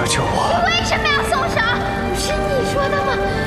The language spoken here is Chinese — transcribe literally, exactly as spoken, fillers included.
救我！ 为什么要松手？不是你说的吗？